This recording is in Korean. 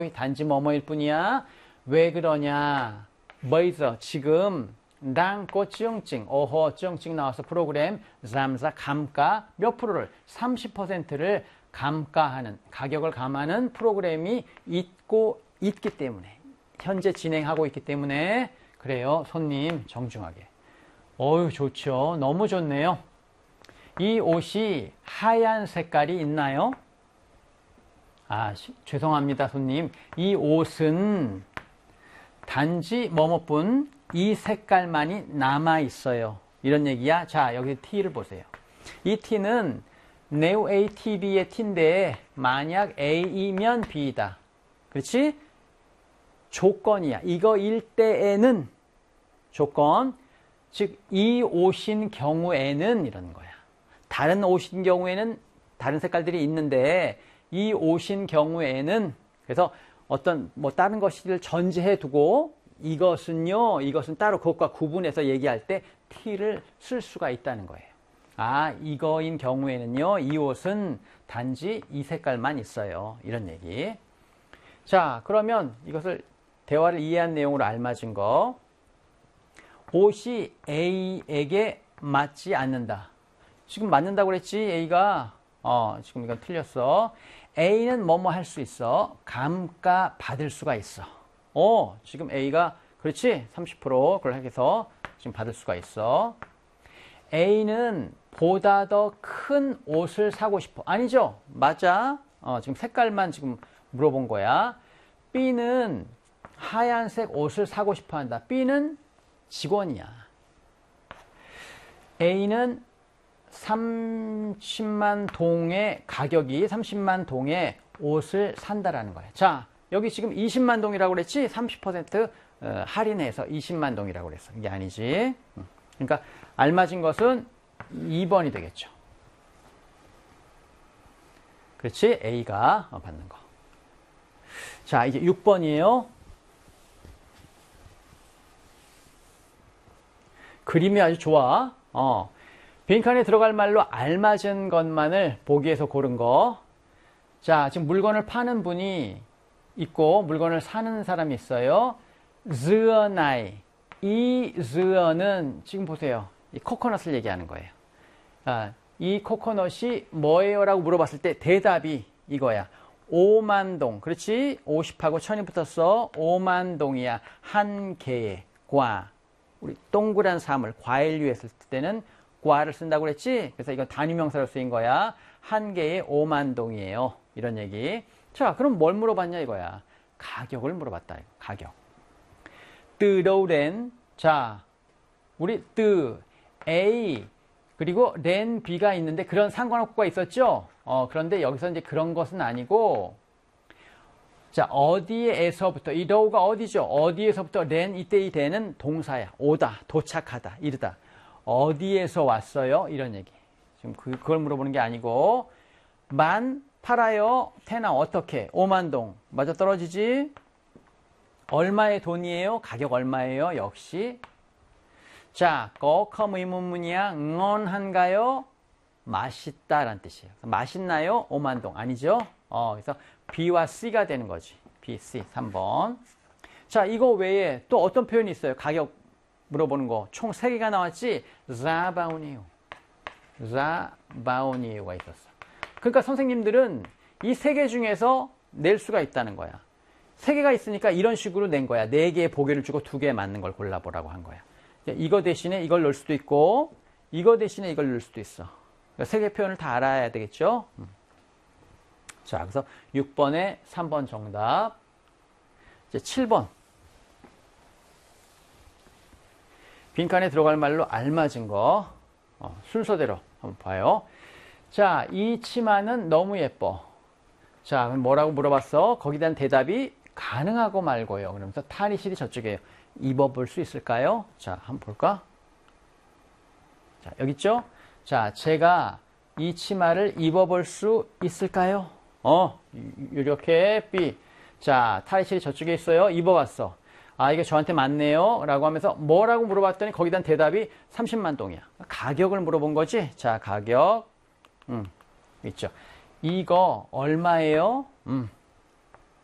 단지 뭐뭐일 뿐이야. 왜 그러냐? 뭐있어? 지금 랑꼬 찡찡 오호 찡찡 나와서 프로그램 잠사 감가 몇 프로를 30%를 감가하는 가격을 감하는 프로그램이 있기 때문에 현재 진행하고 있기 때문에 그래요. 손님 정중하게. 어유 좋죠. 너무 좋네요. 이 옷이 하얀 색깔이 있나요? 죄송합니다, 손님. 이 옷은 단지 뭐뭐뿐 이 색깔만이 남아있어요. 이런 얘기야. 자, 여기 T를 보세요. 이 T는 네오 A, T, B의 T인데 만약 A이면 B이다. 그렇지? 조건이야. 이거일 때에는 조건, 즉 이 옷인 경우에는 이러는 거야. 다른 옷인 경우에는 다른 색깔들이 있는데 이 옷인 경우에는 그래서 어떤 뭐 다른 것을 전제해 두고 이것은 따로 그것과 구분해서 얘기할 때 T를 쓸 수가 있다는 거예요. 이거인 경우에는요, 이 옷은 단지 이 색깔만 있어요. 이런 얘기. 자, 그러면 이것을 대화를 이해한 내용으로 알맞은 거. 옷이 A에게 맞지 않는다. 지금 맞는다고 그랬지, A가. 지금 이건 틀렸어. A는 뭐뭐 할 수 있어. 감가 받을 수가 있어. 지금 A가, 그렇지? 30% 그걸 해서 지금 받을 수가 있어. A는 보다 더 큰 옷을 사고 싶어. 아니죠? 맞아. 지금 색깔만 지금 물어본 거야. B는 하얀색 옷을 사고 싶어 한다. B는 직원이야. A는 30만 동의 가격이 30만 동의 옷을 산다라는 거야. 자, 여기 지금 20만 동이라고 그랬지? 30% 할인해서 20만 동이라고 그랬어. 이게 아니지. 그러니까 알맞은 것은 2번이 되겠죠. 그렇지? A가 받는 거. 자, 이제 6번이에요. 그림이 아주 좋아. 빈칸에 들어갈 말로 알맞은 것만을 보기에서 고른 거. 자, 지금 물건을 파는 분이 있고 물건을 사는 사람이 있어요. 즈어나이. 이 즈어는 지금 보세요. 이 코코넛을 얘기하는 거예요. 이 코코넛이 뭐예요? 라고 물어봤을 때 대답이 이거야. 5만 동. 그렇지? 50하고 1000이 붙었어. 5만 동이야. 한 개의 과. 우리 동그란 사물, 과일류 했을 때는 과를 쓴다고 그랬지? 그래서 이건 단위명사로 쓰인 거야. 한 개에 5만 동이에요. 이런 얘기. 자, 그럼 뭘 물어봤냐 이거야. 가격을 물어봤다. 가격. 뜨러렌. 자, 우리 A 그리고 렌 B가 있는데 그런 상관어구가 있었죠? 그런데 여기서 이제 그런 것은 아니고 자, 어디에서부터, 이 러우가 어디죠? 어디에서부터 렌, 이때 이 대는 동사야. 오다, 도착하다, 이르다. 어디에서 왔어요? 이런 얘기. 지금 그걸 물어보는 게 아니고, 만 팔아요? 테나 어떻게? 5만 동. 맞아 떨어지지? 얼마의 돈이에요? 가격 얼마예요? 역시. 자, 거컴 의문문이야. 응원한가요? 맛있다라는 뜻이에요. 맛있나요? 5만 동. 아니죠? 그래서 B와 C가 되는 거지. B, C, 3번. 자, 이거 외에 또 어떤 표현이 있어요? 가격 물어보는 거. 총 3개가 나왔지? 자바오니요. 자바오니요가 있었어. 그러니까 선생님들은 이 3개 중에서 낼 수가 있다는 거야. 3개가 있으니까 이런 식으로 낸 거야. 4개의 보기를 주고 2개 맞는 걸 골라보라고 한 거야. 이거 대신에 이걸 넣을 수도 있고, 이거 대신에 이걸 넣을 수도 있어. 그러니까 3개 표현을 다 알아야 되겠죠? 자, 그래서 6번에 3번 정답. 이제 7번. 빈칸에 들어갈 말로 알맞은 거. 순서대로 한번 봐요. 자, 이 치마는 너무 예뻐. 자, 그럼 뭐라고 물어봤어? 거기에 대한 대답이 가능하고 말고요. 그러면서 탈의실이 저쪽이에요. 입어볼 수 있을까요? 자, 한번 볼까? 자, 여기 있죠? 자, 제가 이 치마를 입어볼 수 있을까요? 이렇게 B. 자, 탈의실이 저쪽에 있어요. 입어봤어. 이게 저한테 맞네요. 라고 하면서 뭐라고 물어봤더니 거기에 대한 대답이 30만 동이야. 가격을 물어본 거지? 자, 가격. 있죠. 이거 얼마예요?